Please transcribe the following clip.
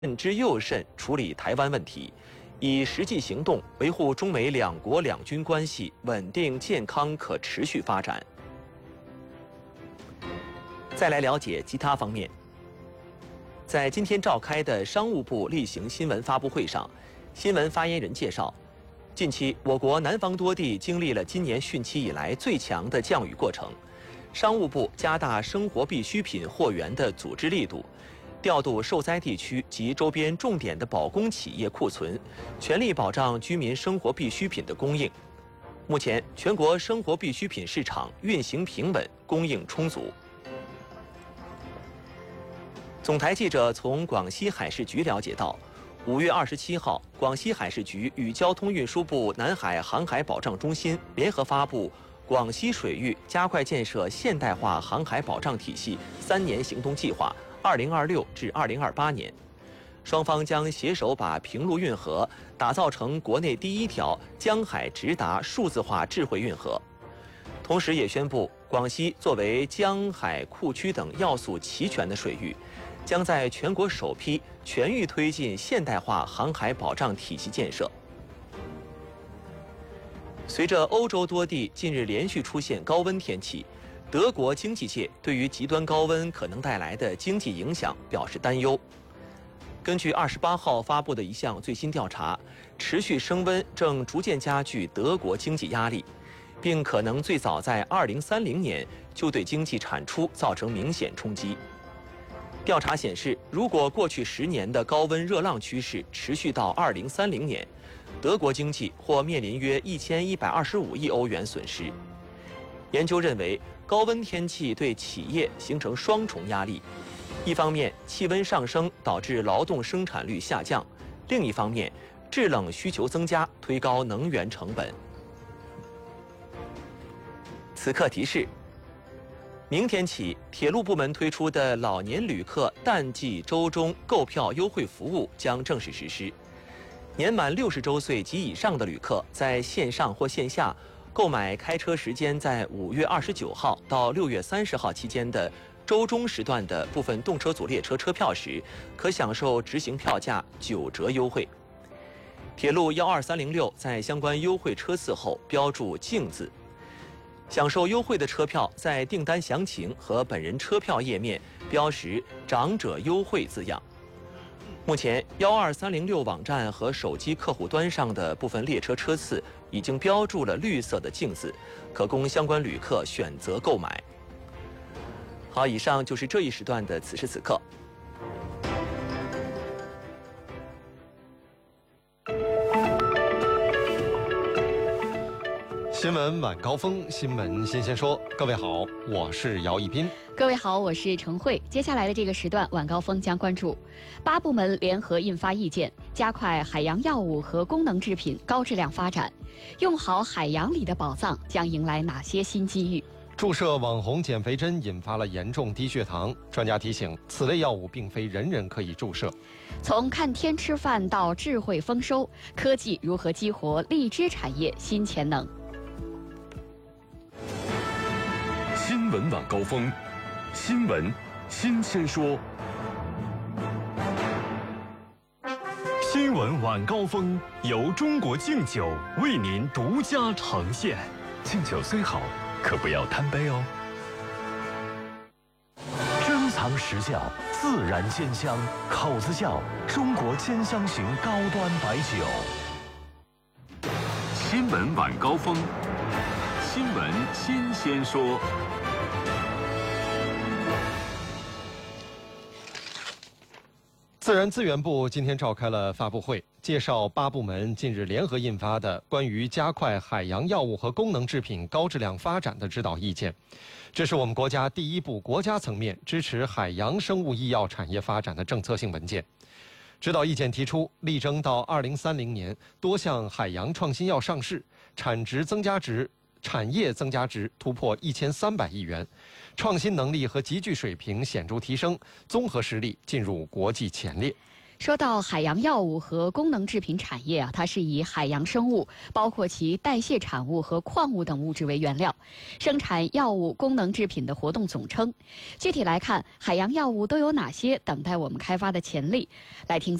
慎之又慎处理台湾问题，以实际行动维护中美两国两军关系稳定、健康、可持续发展。再来了解其他方面。在今天召开的商务部例行新闻发布会上，新闻发言人介绍，近期我国南方多地经历了今年汛期以来最强的降雨过程，商务部加大生活必需品货源的组织力度，调度受灾地区及周边重点的保供企业库存，全力保障居民生活必需品的供应。目前，全国生活必需品市场运行平稳，供应充足。总台记者从广西海事局了解到，5月27号，广西海事局与交通运输部南海航海保障中心联合发布《广西水域加快建设现代化航海保障体系3年行动计划（2026至2028年），双方将携手把平陆运河打造成国内第一条江海直达数字化智慧运河。同时，也宣布广西作为江海库区等要素齐全的水域，将在全国首批全域推进现代化航海保障体系建设。随着欧洲多地近日连续出现高温天气，德国经济界对于极端高温可能带来的经济影响表示担忧。根据28号发布的一项最新调查，持续升温正逐渐加剧德国经济压力，并可能最早在2030年就对经济产出造成明显冲击。调查显示，如果过去10年的高温热浪趋势持续到2030年，德国经济或面临约1125亿欧元损失。研究认为，高温天气对企业形成双重压力，一方面气温上升导致劳动生产率下降，另一方面制冷需求增加，推高能源成本。此刻提示：明天起，铁路部门推出的老年旅客淡季周中购票优惠服务将正式实施。年满60周岁及以上的旅客，在线上或线下购买开车时间在5月29号到6月30号期间的周中时段的部分动车组列车车票时，可享受执行票价9折优惠。铁路12306在相关优惠车次后标注“敬”字。享受优惠的车票在订单详情和本人车票页面标识“长者优惠”字样。目前12306网站和手机客户端上的部分列车车次已经标注了绿色的“敬”字，可供相关旅客选择购买。好，以上就是这一时段的此时此刻。 新闻晚高峰，新闻新鲜说。各位好，我是姚一斌。 各位好，我是程慧。接下来的这个时段，晚高峰将关注8部门联合印发意见，加快海洋药物和功能制品高质量发展。用好海洋里的宝藏，将迎来哪些新机遇？ 注射网红减肥针引发了严重低血糖，专家提醒，此类药物并非人人可以注射。 从看天吃饭到智慧丰收，科技如何激活荔枝产业新潜能？ 新闻晚高峰，新闻新鲜说。新闻晚高峰由中国敬酒为您独家呈现。敬酒虽好，可不要贪杯哦。珍藏时效，自然鲜香，口子窖中国鲜香型高端白酒。新闻晚高峰，新闻新鲜说。 自然资源部今天召开了发布会，介绍8部门近日联合印发的关于加快海洋药物和功能制品高质量发展的指导意见。这是我们国家第一部国家层面支持海洋生物医药产业发展的政策性文件。指导意见提出，力争到2030年，多项海洋创新药上市，产业增加值突破1300亿元，创新能力和集聚水平显著提升，综合实力进入国际前列。 说到海洋药物和功能制品产业它是以海洋生物，包括其代谢产物和矿物等物质为原料，生产药物、功能制品的活动总称。具体来看，海洋药物都有哪些等待我们开发的潜力？来听